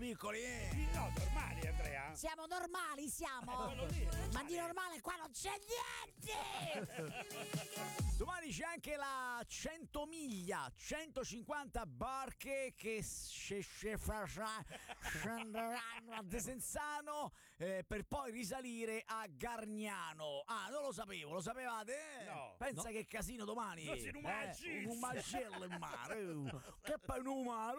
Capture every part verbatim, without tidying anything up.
piccoli, eh? No, normali, Andrea. Siamo normali, siamo. Eh, lì, Ma di normale qua non c'è niente. Domani c'è anche la cento miglia, centocinquanta barche che scenderanno a Desenzano eh, per poi risalire a Gargnano. Ah, non lo sapevo, lo sapevate? No. Pensa No. che casino domani. Non si numaggi. Eh, un macello in mare. Che poi un mare.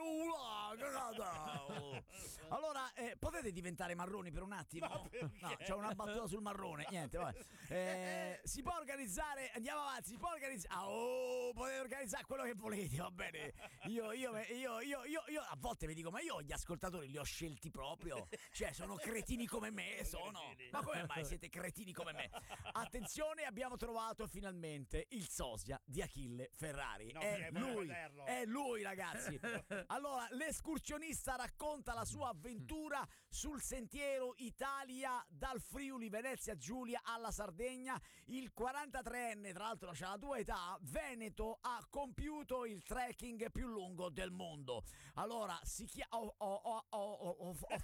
Allora, eh, potete diventare marroni per un attimo? Ma perché? No, c'è una battuta sul marrone. Niente, vabbè. Eh, si può organizzare, andiamo avanti, si può organizzare. Ah, oh, potete organizzare quello che volete, va bene. Io, io, io, io, io, io a volte vi dico, ma io gli ascoltatori li ho scelti proprio. Cioè, sono cretini come me, sono. Ma come mai siete cretini come me? Attenzione, abbiamo trovato finalmente il sosia di Achille Ferrari. No, è voglio lui, vederlo. è lui, ragazzi. Allora, l'escursionista racconta la sua avventura sul sentiero Italia dal Friuli Venezia Giulia alla Sardegna. Il quarantatreenne, tra l'altro c'ha la tua età, veneto, ha compiuto il trekking più lungo del mondo. Allora, si chiama... Oh, oh, oh, oh, oh, oh, oh.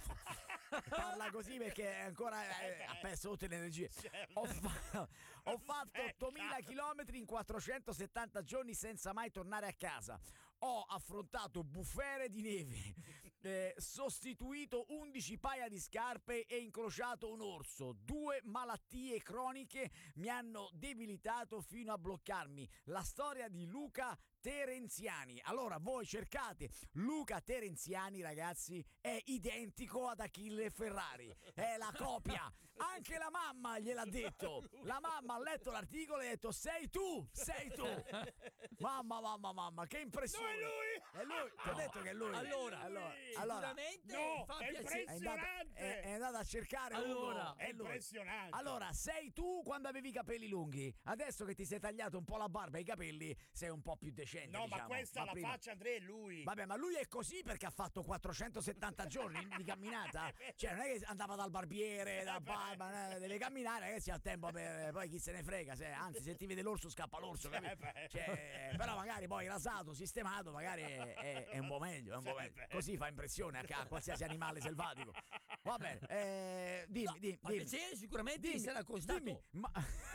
Parla così perché ancora eh, ha perso tutte le energie. Ho, fa- ho fatto ottomila chilometri in quattrocentosettanta giorni senza mai tornare a casa. Ho affrontato bufere di neve, eh, sostituito undici paia di scarpe e incrociato un orso. Due malattie croniche mi hanno debilitato fino a bloccarmi. La storia di Luca Terenziani. Allora voi cercate Luca Terenziani, ragazzi, è identico ad Achille Ferrari, è la copia. Anche la mamma gliel'ha detto. La mamma ha letto l'articolo e ha detto sei tu, sei tu. Mamma, mamma, mamma, che impressione. No, è lui. È lui, ti ho detto che è lui. Allora, allora, sicuramente No, fa è piacere. è andata, impressionante. è, è andata a cercare Allora, uno, È lui. impressionante. Allora, sei tu quando avevi i capelli lunghi. Adesso che ti sei tagliato un po' la barba e i capelli, sei un po' più decente. No, diciamo. ma questa la prima- faccia, Andrea, è lui. Vabbè, ma lui è così perché ha fatto quattrocentosettanta giorni di camminata. Cioè, non è che andava dal barbiere, dal barba, eh, deve camminare, ragazzi, ha tempo per. Poi chi se ne frega. Se, anzi, se ti vede l'orso, scappa l'orso. capito? Cioè, però magari poi rasato, sistemato, magari è, è- è un po' meglio. È un po' meglio. Così fa impressione a, a qualsiasi animale selvatico. Va bene, eh, dimmi, dimmi. Fa dimmi. piacere, sicuramente Dimmi, mi sarà costato. dimmi, ma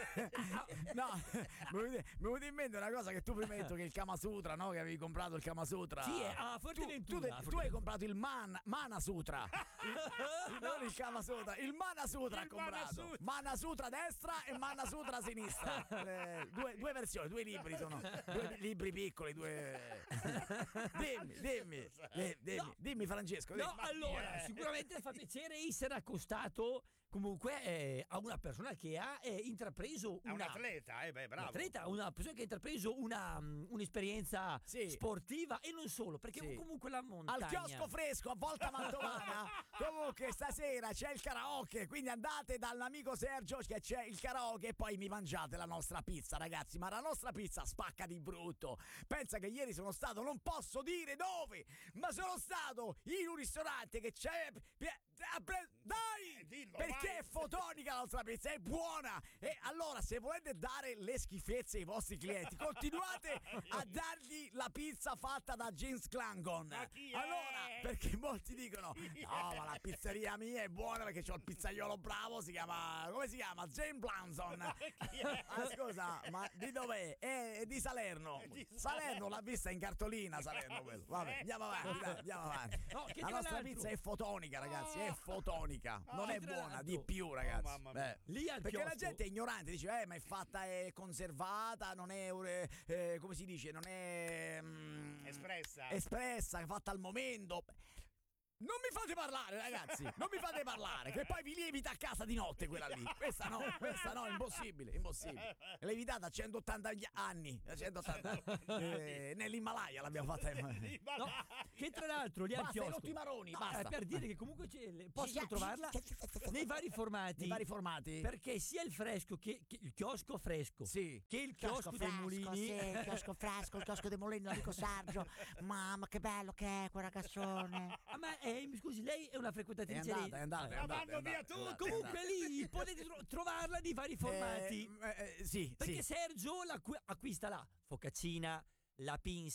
no, mi è venuta- mi è venuta in mente una cosa che tu prima hai detto che il Kama Sutra, no? Che avevi comprato il Kama Sutra. Sì, è a tu, Fuerteventura. tu, tu hai comprato il man, Mana Sutra. Il- non il Kama Sutra, il Mana Sutra ha Il comprato. Mana Sutra. Mana Sutra destra e Mana Sutra sinistra. Eh, due, due versioni, due libri sono. Due libri piccoli, due. Dimmi, dimmi. eh, dimmi, No. dimmi Francesco. No, dimmi. allora, sicuramente fa piacere essere accostato comunque eh, a una persona che ha eh, intrapreso È un una atleta, eh, beh, un bravo. atleta, una persona che ha intrapreso una, um, un'esperienza Sì. sportiva e non solo, perché Sì. comunque la montagna Al chiosco fresco a Volta Mantovana. Comunque stasera c'è il karaoke, quindi andate dall'amico Sergio che c'è il karaoke e poi mi mangiate la nostra pizza, ragazzi. Ma la nostra pizza spacca di brutto. Pensa che ieri sono stato, non posso dire dove, ma sono stato in un ristorante che c'è. Dai! Eh, dillo, perché vai. è fotonica la nostra pizza, è buona. E allora, se volete dare le schifezze ai vostri clienti, continuate a dargli la pizza fatta da James Clangon. Ma chi è? Allora, perché molti dicono: no, ma la pizzeria mia è buona perché c'ho il pizzaiolo bravo, si chiama. Come si chiama? James Blanson. Chi è? Ah, scusa, ma di dov'è? È di Salerno. Di Salerno l'ha vista in cartolina, Salerno quello. Vabbè, andiamo avanti, dai, andiamo avanti. No, che La tra nostra l'altro- pizza è fotonica, ragazzi, è fotonica. Non è che tra buona, l'altro- di più, ragazzi. Oh, mamma mia. Eh, Lì al perché la chiosco- gente è ignorante, dice, eh, ma è fatta, è conservata, non è, eh, eh, come si dice, non è mm, Espressa. espressa, è fatta al momento. Non mi fate parlare, ragazzi, non mi fate parlare, che poi vi lievita a casa di notte quella lì. Questa no, questa no, impossibile, impossibile. È lievitata a centottanta gli- anni, a centottanta eh, nell'Himalaya l'abbiamo fatta. No, che tra l'altro lì al Basta, hai chiosco rotto i maroni, Ah, basta. è per dire che comunque c'è- le- possono trovarla nei vari formati, Nei vari formati? perché sia il fresco che, che il chiosco fresco Sì. che il chiosco, dei fresco, mulini sì, il chiosco fresco, il chiosco dei mulini, l'amico Sergio. Mamma che bello che è quel ragazzone. Ah, ma eh, mi scusi, lei è una È frequentatrice andata, lì? è andata, è Ma andata. vanno è via andata, tutti. è andata, è Comunque andata. lì potete tro- trovarla nei vari formati, Eh, eh, sì, perché sì. Sergio la acqu- acquista la focaccina, la pinza,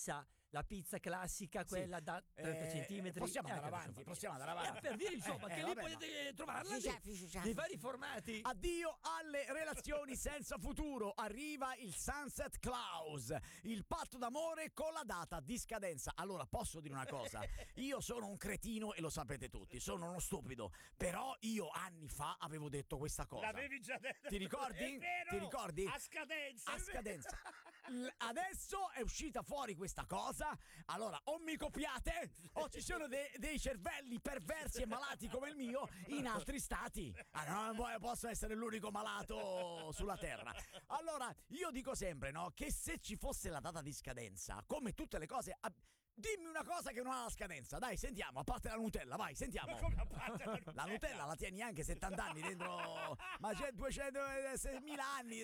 la pizza classica, quella da trenta Eh, centimetri. possiamo Eh, andare anche avanti, adesso possiamo fa- andare avanti. Eh, per dire insomma Eh, che eh, lì vabbè, potete trovarla Sì, nei, sì, sì, sì. nei vari formati. Addio alle relazioni senza futuro, arriva il Sunset Clause, il patto d'amore con la data di scadenza. Allora, posso dire una cosa? Io sono un cretino e lo sapete tutti, sono uno stupido, però io anni fa avevo detto questa cosa. L'avevi già detto. Ti ricordi? È vero, Ti ricordi? A scadenza. A è vero. scadenza. L- Adesso è uscita fuori questa cosa. Allora, o mi copiate o ci sono de- dei cervelli perversi e malati come il mio in altri stati. Ah, non vo- posso essere l'unico malato sulla terra. Allora, io dico sempre, no, che se ci fosse la data di scadenza, come tutte le cose, ab- dimmi una cosa che non ha la scadenza. Dai, sentiamo, a parte la Nutella, vai, sentiamo. Ma come a parte la La Nutella? Nutella la tieni anche settanta anni dentro, ma c'è duecentomila anni.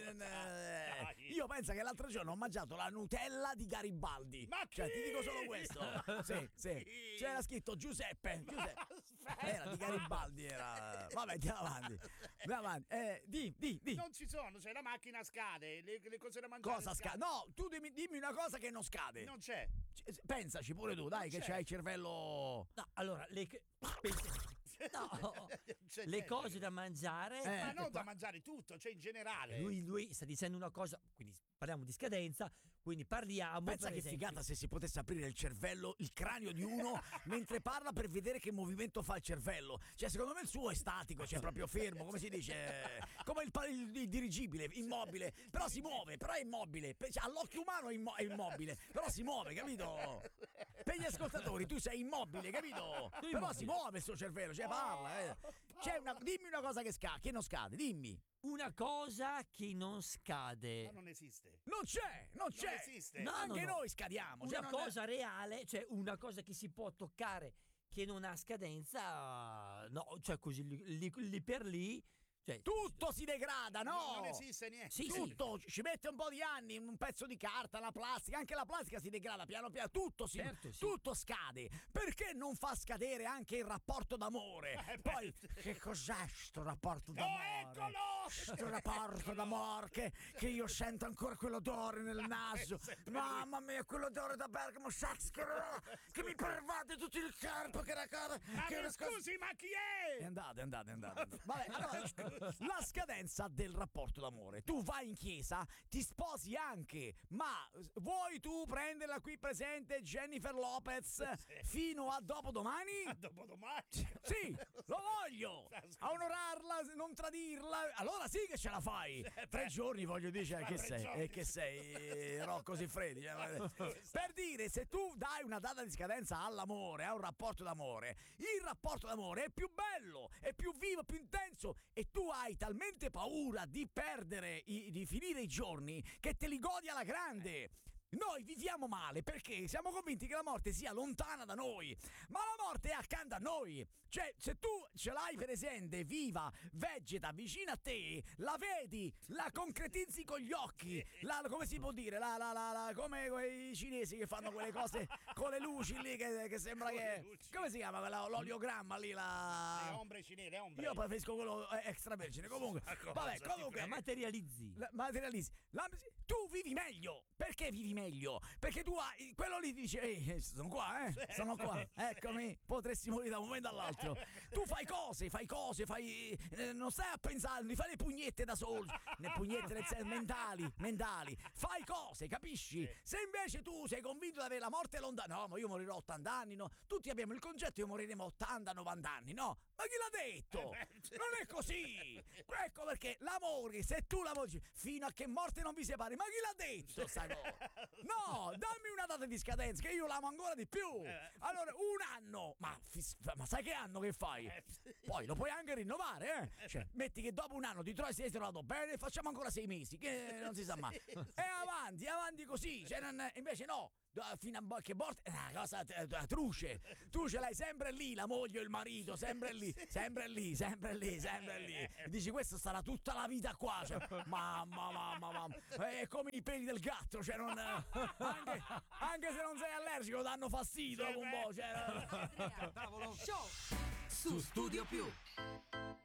eh. Io penso che l'altro giorno ho mangiato la Nutella di Garibaldi. Ma Cioè, ti chi? dico solo questo. Sì, sì. Chi? C'era scritto Giuseppe. Giuseppe. Aspetta. Era di Garibaldi, era. Vabbè, andiamo avanti. Andiamo avanti. Eh, di, di, di. Non ci sono, cioè la macchina scade, le, le cose da mangiare Cosa scade? No, tu dimmi, dimmi una cosa che non scade. Non c'è. C- Pensaci pure tu, dai, che c'è. c'hai il cervello. No, allora, le, pensa- no, Non c'è le niente. cose da mangiare. Eh. Ma non da mangiare tutto, cioè in generale. Lui, lui sta dicendo una cosa, quindi parliamo di scadenza, quindi parliamo. Pensa per che esempio- figata se si potesse aprire il cervello, il cranio di uno mentre parla per vedere che movimento fa il cervello. Cioè, secondo me il suo è statico, cioè proprio fermo, come si dice? Come il, pa- il- il dirigibile, immobile, però si muove, però è immobile. Pe- cioè, all'occhio umano è, immo- è immobile, però si muove, capito? Per gli ascoltatori tu sei immobile, capito? Sei Però immobile. si muove il suo cervello, cioè parla. Eh. C'è una, dimmi una cosa che, sca- che non scade, dimmi. Una cosa che non scade. Ma non esiste. Non c'è, non c'è. Non esiste. No, Anche no, no. noi scadiamo. cioè Una non è- cosa reale, cioè una cosa che si può toccare che non ha scadenza, no, cioè così lì, lì- lì per lì, cioè Tutto si degrada, no? Non esiste niente. Sì, sì. Tutto ci mette un po' di anni, un pezzo di carta, la plastica, anche la plastica si degrada piano piano, tutto, si, Certo, sì. tutto scade. Perché non fa scadere anche il rapporto d'amore? Eh, Poi, che cos'è sto rapporto Oh, d'amore? eccolo! Sto rapporto d'amore che, che io sento ancora quell'odore nel naso. sempre Mamma mia, quell'odore da Bergamo Sax che, che mi pervade tutto il corpo, che era cosa... Ma che mi era cosa- scusi, ma chi e è? andate, andate, andate. andate. Vabbè, allora, la scadenza del rapporto d'amore. Tu vai in chiesa, ti sposi anche, ma vuoi tu prenderla qui presente Jennifer Lopez fino a dopodomani? A dopodomani. Sì, lo voglio! A onorarla, non tradirla. Allora sì che ce la fai. Tre giorni voglio dire, cioè, Ma che tre sei? giorni. E che sei, eh, Rocco Siffredi? eh, Per dire, se tu dai una data di scadenza all'amore, a un rapporto d'amore, il rapporto d'amore è più bello, è più vivo, più intenso e tu hai talmente paura di perdere, i- di finire i giorni che te li godi alla grande. Noi viviamo male perché siamo convinti che la morte sia lontana da noi, ma la morte è accanto a noi. Cioè, se tu ce l'hai presente, viva, vegeta vicino a te, la vedi, la concretizzi con gli occhi, la, come si può dire, la, la, la, la- come quei cinesi che fanno quelle cose con le luci lì che, che sembra Con le che... luci. Come si chiama quella, l'oliogramma lì, Le la... ombre cinesi, le ombre. Io preferisco quello eh, extravergine, comunque. cosa Vabbè, ti comunque... la materializzi. La- materializzi. La- tu vivi meglio. Perché vivi meglio? Perché tu hai quello lì ti dice ehi, sono qua, eh? Sono qua. Eccomi, potresti morire da un momento all'altro. Tu fai cose, fai cose, fai eh, non stai a pensare, non fai le pugnette da solo, le pugnette nel senso mentali, mentali. Fai cose, capisci? Se invece tu sei convinto di avere la morte lontana, no, ma io morirò a ottanta anni, no? Tutti abbiamo il concetto che moriremo a ottanta novanta anni, no? Ma chi l'ha detto? Non è così. Ecco perché l'amore, se tu lavori fino a che morte non vi separi, ma chi l'ha detto sta cosa? No, dammi una data di scadenza che io l'amo ancora di più. Allora, un anno, ma, fis- ma sai che anno che fai? Poi lo puoi anche rinnovare, eh? Cioè, metti che dopo un anno ti trovi sei trovato bene, facciamo ancora sei mesi, che non si sa mai. E avanti, avanti così. Cioè, non- invece no. Fino a bo- che morte è una cosa t- t- truce. Tu ce l'hai sempre lì, la moglie o il marito, sempre lì, sempre lì, sempre lì, sempre lì. Dici questo starà tutta la vita qua. Cioè, mamma, mamma, mamma. È come i peli del gatto, cioè non. Anche, anche se non sei allergico, danno fastidio dopo un po'. Cioè, Tavolo Show su Studio Più.